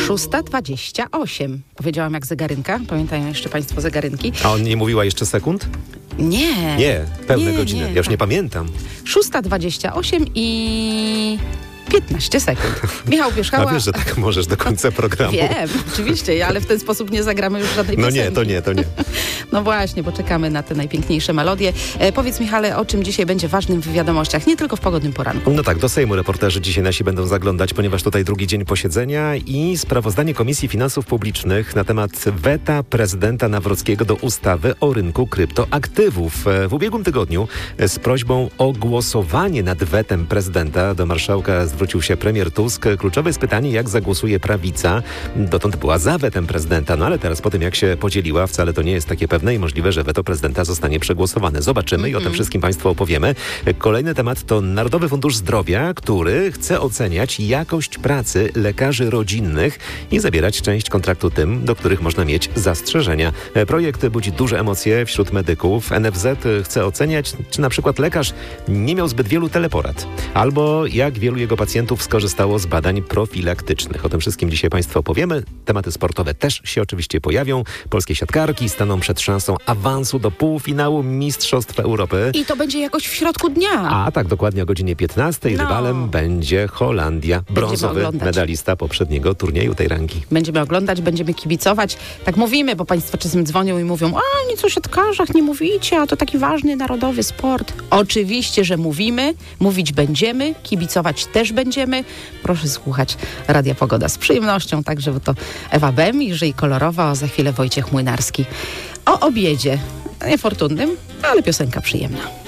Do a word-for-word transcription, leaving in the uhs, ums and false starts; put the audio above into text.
szósta dwadzieścia osiem. Powiedziałam jak zegarynka. Pamiętają jeszcze państwo zegarynki? A on nie mówiła jeszcze sekund? Nie. Nie, pełne nie, godziny. nie, ja już tak. nie pamiętam. szósta dwadzieścia osiem i piętnaście sekund. Michał Wierzchała... A wiesz, że tak możesz do końca programu. Wiem, oczywiście, ale w ten sposób nie zagramy już żadnej No piosenki. nie, to nie, to nie. No właśnie, bo czekamy na te najpiękniejsze melodie. E, powiedz, Michale, o czym dzisiaj będzie ważnym w wiadomościach, nie tylko w pogodnym poranku. No tak, do Sejmu reporterzy dzisiaj nasi będą zaglądać, ponieważ tutaj drugi dzień posiedzenia i sprawozdanie Komisji Finansów Publicznych na temat weta prezydenta Nawrockiego do ustawy o rynku kryptoaktywów. W ubiegłym tygodniu z prośbą o głosowanie nad wetem prezydenta do marszałka zwrócił się premier Tusk. Kluczowe jest pytanie, jak zagłosuje prawica. Dotąd była za wetem prezydenta, no ale teraz po tym, jak się podzieliła, wcale to nie jest takie pewne i możliwe, że weto prezydenta zostanie przegłosowane. Zobaczymy mm-hmm. i o tym wszystkim Państwu opowiemy. Kolejny temat to Narodowy Fundusz Zdrowia, który chce oceniać jakość pracy lekarzy rodzinnych i zabierać część kontraktu tym, do których można mieć zastrzeżenia. Projekt budzi duże emocje wśród medyków. N F Z chce oceniać, czy na przykład lekarz nie miał zbyt wielu teleporad, albo jak wielu jego pacjentów skorzystało z badań profilaktycznych. O tym wszystkim dzisiaj Państwu opowiemy. Tematy sportowe też się oczywiście pojawią. Polskie siatkarki staną przed szansą awansu do półfinału Mistrzostw Europy. I to będzie jakoś w środku dnia. A tak, dokładnie o godzinie piętnastej. No. Rywalem będzie Holandia. Brązowy medalista poprzedniego turnieju tej rangi. Będziemy oglądać, będziemy kibicować. Tak mówimy, bo Państwo czasem dzwonią i mówią, a nic o siatkarzach nie mówicie, a to taki ważny narodowy sport. Oczywiście, że mówimy, mówić będziemy, kibicować też będziemy. Proszę słuchać Radia Pogoda z przyjemnością, także bo to Ewa Bemisz i kolorowa, a za chwilę Wojciech Młynarski. O obiedzie, niefortunnym, ale piosenka przyjemna.